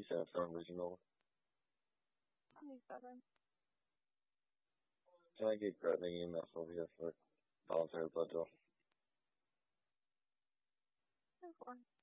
You said for original. 27. Can I get Gretling EMS over here for voluntary blood draw? Of course.